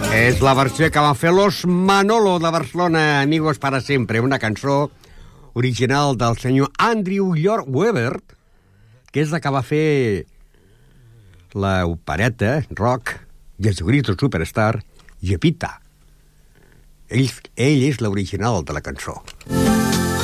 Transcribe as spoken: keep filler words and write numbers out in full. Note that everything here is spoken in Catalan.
És la versió que van fer los Manolo de Barcelona, Amigos para Siempre, una cançó original del senyor Andrew Lloyd Webber, que és la que va fer la opereta rock Jesucristo Superstar, Gepita. Ell, ell és l'original de la cançó.